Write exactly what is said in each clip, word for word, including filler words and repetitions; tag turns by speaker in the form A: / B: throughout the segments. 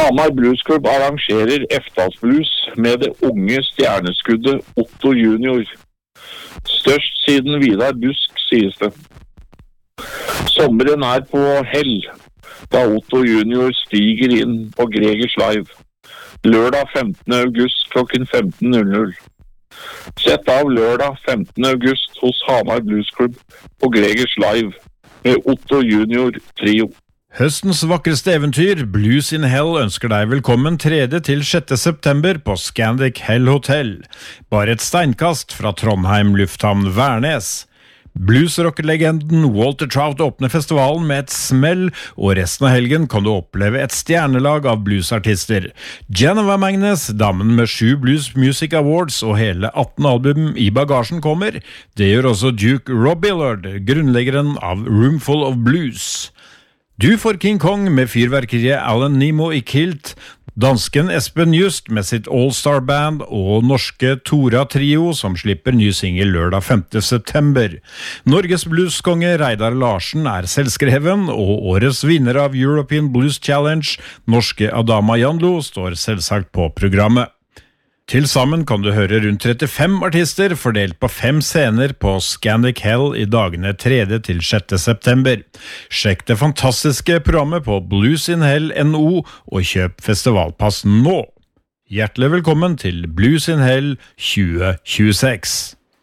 A: Hamar Bluesklubb arrangerer Eftas-blues med det unge stjerneskuddet Otto Junior. Størst siden Vidar Busk, sies det. Sommeren er på hell, da Otto Junior stiger inn på Gregers Live. Lørdag femtende august klokken femten null null. Sett av lørdag femtende august hos Hamar Bluesklubb på Gregers Live med Otto Junior Trio.
B: Høstens vakreste eventyr, Blues in Hell, ønsker deg velkommen tredje til sjette september på Scandic Hell Hotel. Bare et steinkast fra Trondheim Lufthavn Værnes. Bluesrock-legenden Walter Trout åpner festivalen med et smell, og resten av helgen kan du oppleve et stjernelag av bluesartister. Geneva Magnus, damen med sju Blues Music Awards og hele atten album i bagasjen kommer. Det gjør også Duke Robillard, grunnleggeren av Roomful of Blues. Du får King Kong med fyrverkeriet Alan Nemo i kilt, dansken Espen Just med sitt All-Star Band og norske Tora Trio som slipper ny single lørdag femte september. Norges blueskonge Reidar Larsen er selvskreven, og årets vinner av European Blues Challenge, norske Adama Janlo, står selvsagt på programmet. Til sammen kan du høre rundt trettifem artister fordelt på fem scener på Scandic Hell i dagene tredje til sjette september. Sjekk det fantastiske programmet på Blues in Hell N O og kjøp festivalpass nå. Hjertelig velkommen til Blues in Hell tjue tjueseks.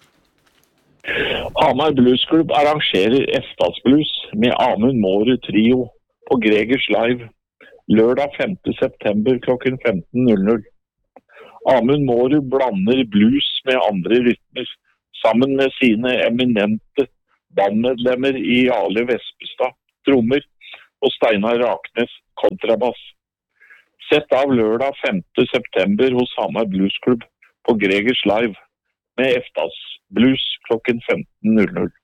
A: Hamar Bluesklubb arrangerer Eftas Blues med Amund Mårud Trio på Gregers Live lørdag femte september klokken femten null null. Amund Mårud blander blues med andre rytmer, sammen med sine eminente bandmedlemmer i Ale Vespestad, trommer, og Steinar Raknes, kontrabass. Sett av lørdag femte september hos Hamar Bluesklubb på Gregers Live med Eftas Blues klokken femten null null.